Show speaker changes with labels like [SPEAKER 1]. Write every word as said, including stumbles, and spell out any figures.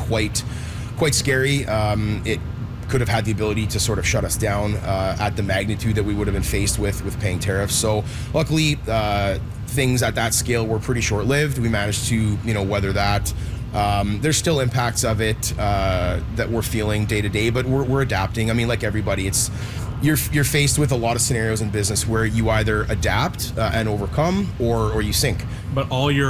[SPEAKER 1] quite quite scary. Um, it could have had the ability to sort of shut us down uh, at the magnitude that we would have been faced with with paying tariffs. So luckily, uh, things at that scale were pretty short-lived. We managed to, you know, weather that. Um, there's still impacts of it uh, that we're feeling day to day, but we're, we're adapting. I mean, like everybody, it's you're you're faced with a lot of scenarios in business where you either adapt uh, and overcome, or or you sink.
[SPEAKER 2] But all your